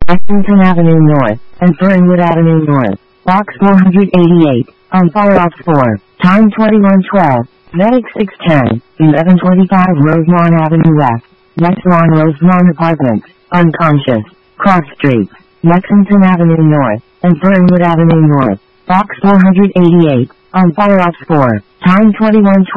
Lexington Avenue North, and Fernwood Avenue North. Box 488, on fire off 4, time 2112, Medic 610, 1125 Rosemont Avenue West, Next Lawn Rosemont Apartments, unconscious, cross streets, Lexington Avenue North, and Fernwood Avenue North. Box 488, on fire off 4, time 2112.